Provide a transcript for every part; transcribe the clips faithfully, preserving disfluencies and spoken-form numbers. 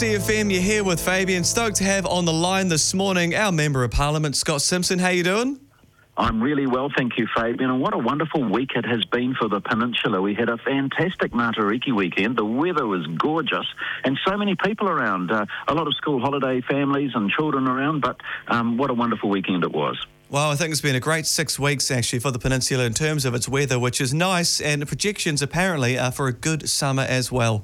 C F M, you're here with Fabian. Stoked to have on the line this morning our Member of Parliament, Scott Simpson. How you doing? I'm really well, thank you, Fabian. And what a wonderful week it has been for the peninsula. We had a fantastic Matariki weekend. The weather was gorgeous and so many people around. Uh, a lot of school holiday families and children around, but um, what a wonderful weekend it was. Well, I think it's been a great six weeks, actually, for the peninsula in terms of its weather, which is nice, and the projections apparently are for a good summer as well.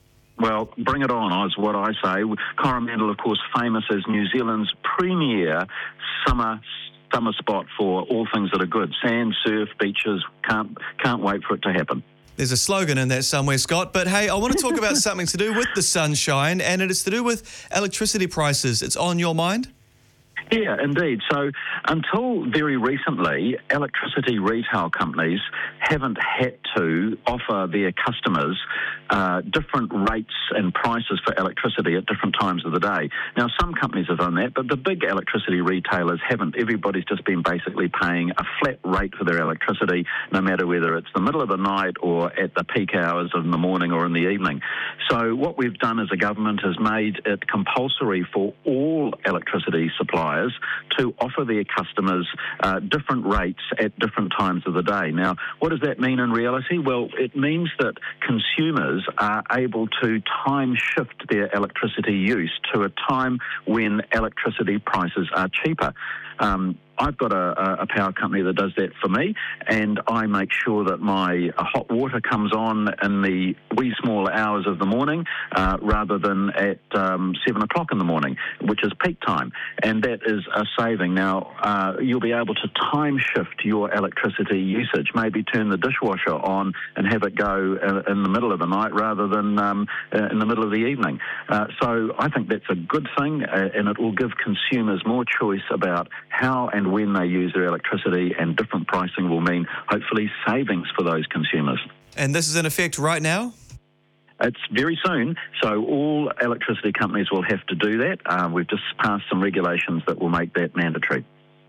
Well, bring it on, is what I say. Coromandel, of course, famous as New Zealand's premier summer summer spot for all things that are good. Sand, surf, beaches, can't can't wait for it to happen. There's a slogan in that somewhere, Scott. But hey, I want to talk about something to do with the sunshine, and it is to do with electricity prices. It's on your mind? Yeah, indeed. So until very recently, electricity retail companies haven't had to offer their customers uh, different rates and prices for electricity at different times of the day. Now, some companies have done that, but the big electricity retailers haven't. Everybody's just been basically paying a flat rate for their electricity, no matter whether it's the middle of the night or at the peak hours of the morning or in the evening. So what we've done as a government is made it compulsory for all electricity suppliers to offer their customers uh, different rates at different times of the day. Now, what does that mean in reality? Well, it means that consumers are able to time shift their electricity use to a time when electricity prices are cheaper. Um, I've got a, a power company that does that for me, and I make sure that my uh, hot water comes on in the wee small hours of the morning uh, rather than at um, seven o'clock in the morning, which is peak time, and that is a saving. Now, uh, you'll be able to time shift your electricity usage, maybe turn the dishwasher on and have it go uh, in the middle of the night rather than um, uh, in the middle of the evening. Uh, so I think that's a good thing, uh, and it will give consumers more choice about how and when they use their electricity, and different pricing will mean hopefully savings for those consumers. And this is in effect right now? It's very soon, so all electricity companies will have to do that. Uh, we've just passed some regulations that will make that mandatory.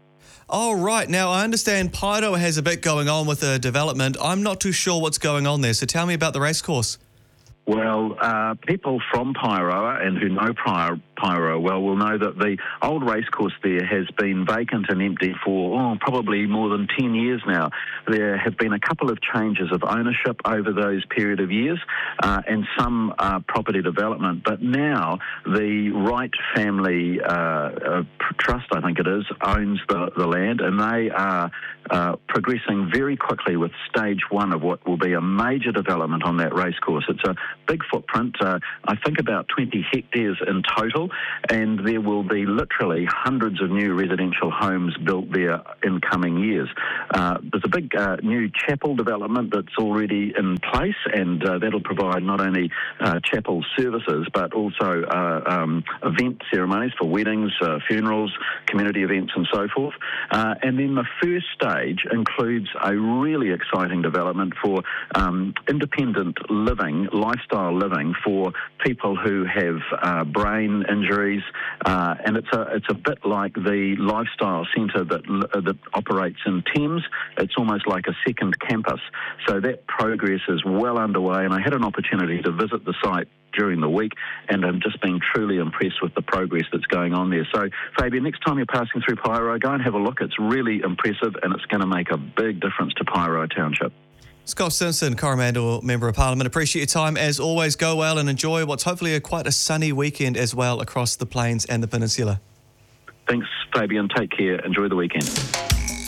Oh, right. Now, I understand Paeroa has a bit going on with the development. I'm not too sure what's going on there, so tell me about the racecourse. Well, uh, people from Paeroa and who know Paeroa well will know that the old racecourse there has been vacant and empty for oh, probably more than ten years now. There have been a couple of changes of ownership over those period of years uh, and some uh, property development, but now the Wright family uh, uh, trust, I think it is, owns the, the land, and they are uh, progressing very quickly with stage one of what will be a major development on that racecourse. It's a big footprint, uh, I think about twenty hectares in total, and there will be literally hundreds of new residential homes built there in coming years. Uh, there's a big uh, new chapel development that's already in place, and uh, that'll provide not only uh, chapel services but also uh, um, event ceremonies for weddings, uh, funerals, community events and so forth. Uh, and then the first stage includes a really exciting development for um, independent living, lifestyle living for people who have uh, brain injuries, uh, and it's a it's a bit like the lifestyle centre that that operates in Thames. It's almost like a second campus. So that progress is well underway, and I had an opportunity to visit the site during the week, and I've just been truly impressed with the progress that's going on there. So, Fabian, next time you're passing through Paeroa, go and have a look. It's really impressive, and it's going to make a big difference to Paeroa Township. Scott Simpson, Coromandel Member of Parliament, appreciate your time as always. Go well and enjoy what's hopefully a quite a sunny weekend as well across the plains and the peninsula. Thanks, Fabian. Take care. Enjoy the weekend.